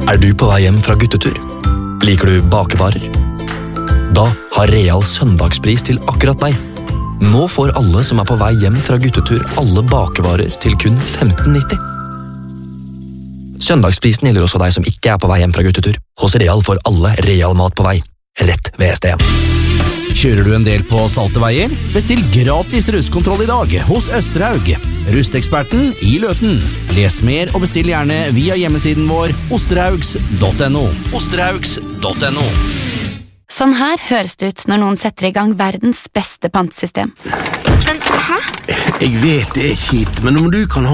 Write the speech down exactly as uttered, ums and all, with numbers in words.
Er du på vei hjem fra guttetur? Liker du bakevarer? Da har Real søndagspris til akkurat deg. Nå får alle som er på vei hjem fra guttetur alle bakevarer til kun femten nitti. Søndagsprisen gjelder også deg som ikke er på vei hjem fra guttetur. Hos Real får alle Real mat på vei, rett ved stedet. Kjører du en del på salte veier? Bestill gratis rustkontroll i dag hos Østerhaug. Rusteksperten i Løten. Les mer og bestill gjerne via hjemmesiden vår osterhaugs punktum no. osterhaugs punktum no. Sånn her høres det ut når noen setter i gang verdens beste pantesystem. Men hæ? Jeg vet det er kjipt, men om du kan ha